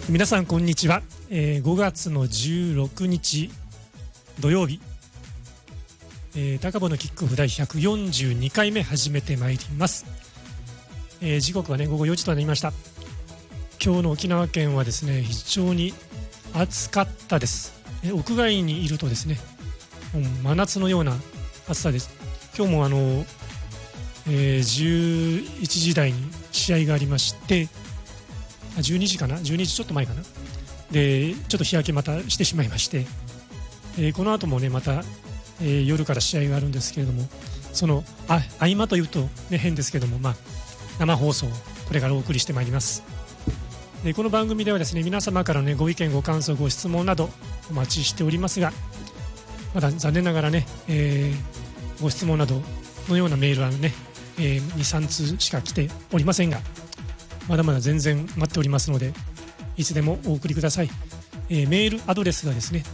皆さんこんにちは、5月の16日土曜日、高坊のキックオフ第142回目始めてまいります。時刻はね午後4時となりました。今日の沖縄県はですね非常に暑かったです。屋外にいるとですねもう真夏のような暑さです。今日も11時台に試合がありまして、12時かな、12時ちょっと前かなでちょっと日焼けまたしてしまいまして、この後もねまた、夜から試合があるんですけれども、その合間というと、ね、変ですけども、生放送をこれからお送りしてまいります。でこの番組ではですね皆様からの、ね、ご意見ご感想ご質問などお待ちしておりますが、まだ残念ながらね、ご質問などのようなメールはね、2、3通しか来ておりませんが、まだまだ全然待っておりますのでいつでもお送りください。メールアドレスがですね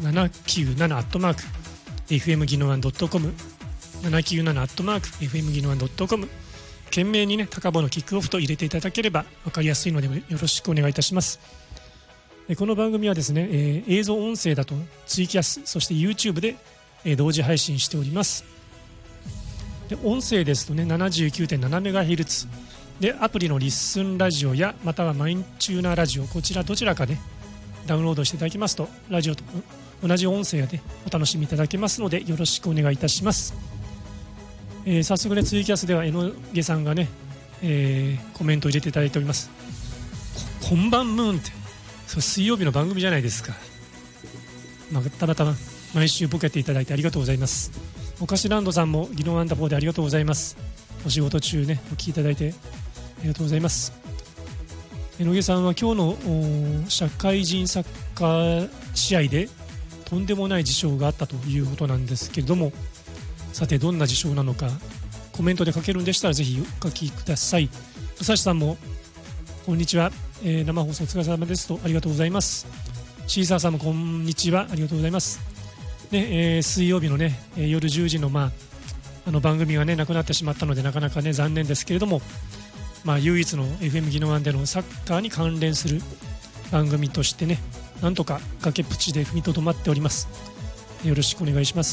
797@fm ギノワン .com 797@fm ギノワン .com 懸命にね高坊のキックオフと入れていただければ分かりやすいのでよろしくお願いいたします。この番組はですね、映像音声だとツイキャスそして YouTube で、同時配信しております。で音声ですとね 79.7MHz でアプリのリッスンラジオやまたはマインチューナーラジオ、こちらどちらかで、ダウンロードしていただきますとラジオと同じ音声でお楽しみいただけますのでよろしくお願いいたします。早速ねツイキャスでは榎毛さんがね、コメントを入れていただいております。こんばんムーンってそれ水曜日の番組じゃないですか。たまたま毎週ボケていただいてありがとうございます。おかしランドさんもギノワンダ4でありがとうございます。お仕事中ねお聞きいただいてありがとうございます。榎毛さんは今日の社会人サッカー試合でとんでもない事象があったということなんですけれども、さてどんな事象なのかコメントで書けるんでしたらぜひお書きください。朝日さんもこんにちは、生放送お疲れ様ですとありがとうございます。シーサーさんもこんにちはありがとうございます、ね。水曜日のね夜10時の番組がねなくなってしまったのでなかなかね残念ですけれども、唯一の FM ギノワンでのサッカーに関連する番組としてねなんとか崖っぷちで踏みとどまっております。よろしくお願いします。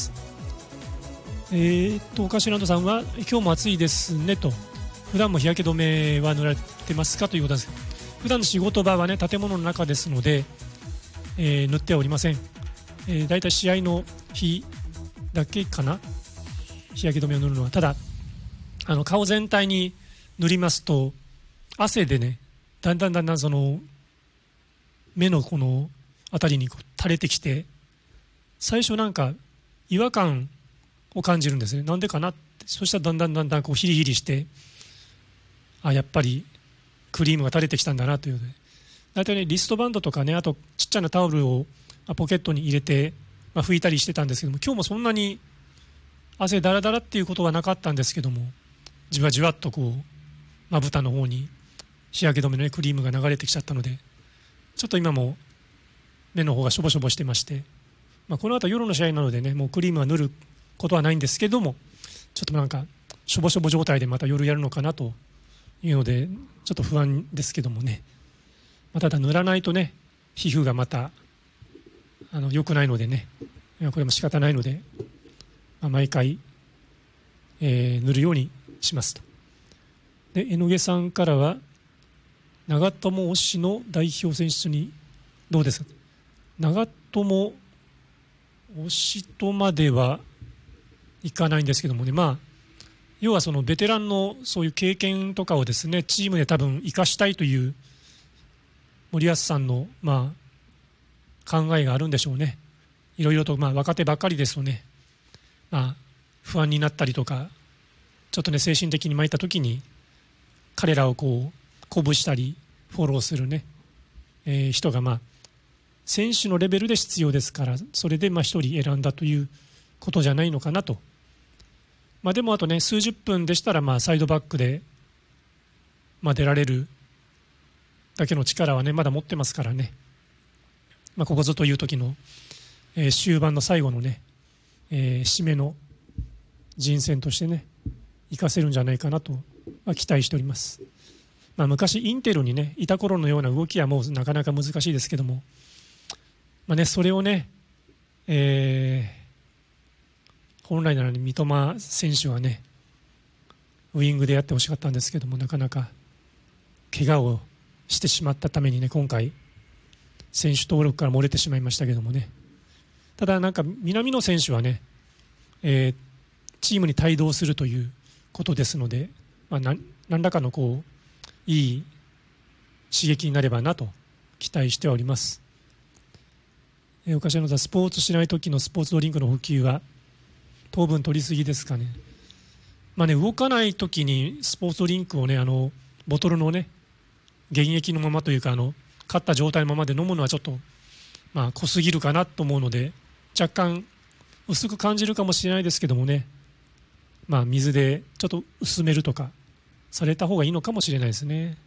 おかしランドさんは今日も暑いですねと、普段も日焼け止めは塗られてますかということです。普段の仕事場はね建物の中ですので、塗ってはおりません。だいたい試合の日だけかな日焼け止めを塗るのは。ただ顔全体に塗りますと汗でねだんだんその目のこの辺りに垂れてきて、最初なんか違和感を感じるんですね。なんでかなって。そしたらだんだんこうヒリヒリして、やっぱりクリームが垂れてきたんだなというので、だいたいねリストバンドとかねあとちっちゃなタオルをポケットに入れて、拭いたりしてたんですけども、今日もそんなに汗だらだらっていうことはなかったんですけども、じわじわっとこうまぶたの方に日焼け止めの、ね、クリームが流れてきちゃったので、ちょっと今も目の方がしょぼしょぼしてまして、この後夜の試合なのでねもうクリームは塗ることはないんですけども、ちょっとなんかしょぼしょぼ状態でまた夜やるのかなというのでちょっと不安ですけどもね、ただ塗らないとね皮膚がまた良くないのでね、これも仕方ないので、毎回、塗るようにしますと。で榎毛さんからは長友推しの代表選手にどうですか。長友推しとまではいかないんですけどもね、要はそのベテランのそういう経験とかをですねチームで多分生かしたいという森保さんの考えがあるんでしょうね。いろいろと若手ばっかりですとね、不安になったりとかちょっとね精神的に参った時に彼らをこう鼓舞したりフォローするね、人が選手のレベルで必要ですから、それで一人選んだということじゃないのかなと。でもあとね数十分でしたらサイドバックで出られるだけの力はねまだ持ってますからね、ここぞという時の、終盤の最後のね、締めの人選としてね活かせるんじゃないかなと期待しております。 昔インテルに、ね、いた頃のような動きはもうなかなか難しいですけども、それをね、本来なら三笘選手はねウイングでやってほしかったんですけども、なかなか怪我をしてしまったためにね、今回選手登録から漏れてしまいましたけどもね。ただなんか南野選手はね、チームに帯同するということですので、何らかのいい刺激になればなと期待しております。おかしいのだ、スポーツしない時のスポーツドリンクの補給は糖分取りすぎですかね。動かない時にスポーツドリンクをね、ボトルのね原液のままというか買った状態のままで飲むのはちょっと濃すぎるかなと思うので、若干薄く感じるかもしれないですけどもね、水でちょっと薄めるとかされた方がいいのかもしれないですね。